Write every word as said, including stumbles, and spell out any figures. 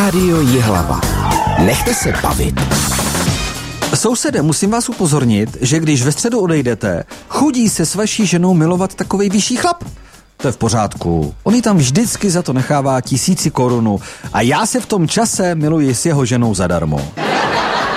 Rádio Jihlava. Nechte se bavit. Sousede, musím vás upozornit, že když ve středu odejdete, chodí se s vaší ženou milovat takovej vyšší chlap. To je v pořádku. On ji tam vždycky za to nechává tisíci korunu a já se v tom čase miluji s jeho ženou zadarmo.